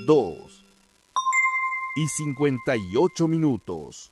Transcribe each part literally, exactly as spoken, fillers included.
dos y cincuenta y ocho minutos.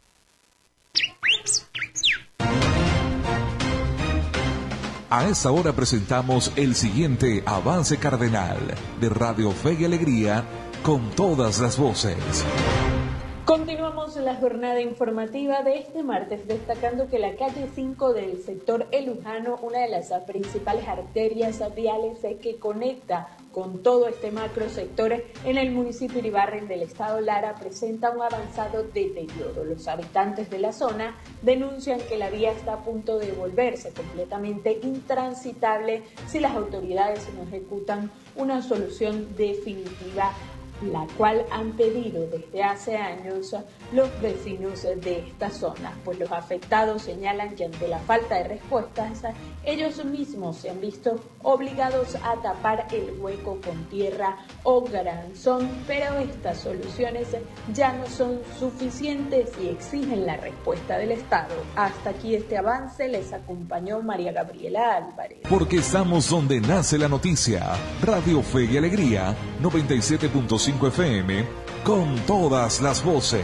A esta hora presentamos el siguiente avance cardenal de Radio Fe y Alegría con todas las voces. Continuamos la jornada informativa de este martes, destacando que la calle cinco del sector El Lujano, una de las principales arterias viales que conecta con todo este macro sector en el municipio Iribarren del estado Lara, presenta un avanzado deterioro. Los habitantes de la zona denuncian que la vía está a punto de volverse completamente intransitable si las autoridades no ejecutan una solución definitiva, la cual han pedido desde hace años los vecinos de esta zona, pues los afectados señalan que ante la falta de respuestas, ellos mismos se han visto obligados a tapar el hueco con tierra o granzón, pero estas soluciones ya no son suficientes y exigen la respuesta del Estado. Hasta aquí este avance, les acompañó María Gabriela Álvarez. Porque estamos donde nace la noticia. Radio Fe y Alegría, noventa y siete punto cinco F M, con todas las voces.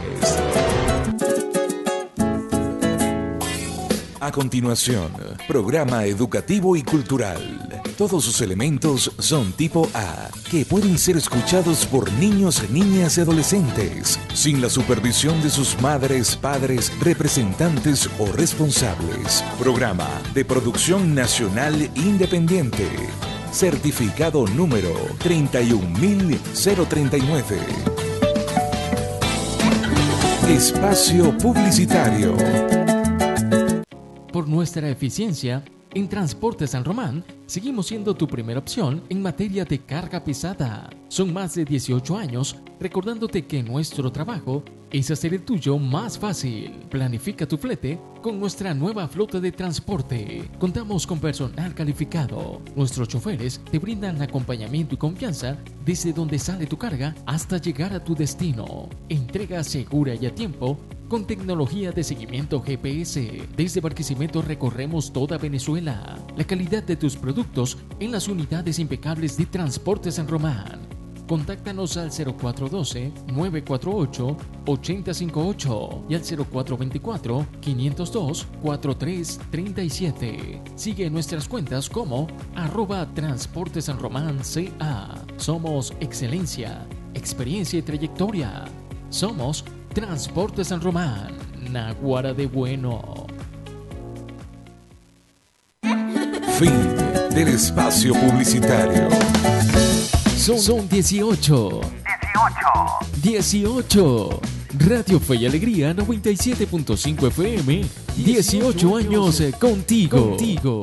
A continuación, programa educativo y cultural. Todos sus elementos son tipo A, que pueden ser escuchados por niños, niñas y adolescentes, sin la supervisión de sus madres, padres, representantes o responsables. Programa de producción nacional independiente. Certificado número treinta y un mil treinta y nueve. Espacio publicitario. Por nuestra eficiencia, en Transporte San Román, seguimos siendo tu primera opción en materia de carga pesada. Son más de dieciocho años recordándote que nuestro trabajo es hacer el tuyo más fácil. Planifica tu flete con nuestra nueva flota de transporte. Contamos con personal calificado. Nuestros choferes te brindan acompañamiento y confianza desde donde sale tu carga hasta llegar a tu destino. Entrega segura y a tiempo con tecnología de seguimiento G P S. Desde Barquisimeto recorremos toda Venezuela. La calidad de tus productos en las unidades impecables de Transporte San Román. Contáctanos al cero cuatro uno dos, nueve cuatro ocho, ocho cero cinco ocho y al cero cuatro dos cuatro, cinco cero dos, cuatro tres tres siete. Sigue nuestras cuentas como arroba Transporte San Román C A. Somos excelencia, experiencia y trayectoria. Somos Transporte San Román, Naguara de bueno. Fin del espacio publicitario. Son, son dieciocho. dieciocho. Radio Fe y Alegría noventa y siete punto cinco F M. dieciocho años contigo. contigo.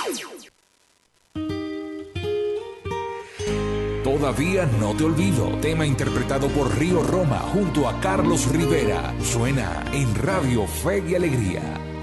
Todavía no te olvido. Tema interpretado por Río Roma junto a Carlos Rivera. Suena en Radio Fe y Alegría.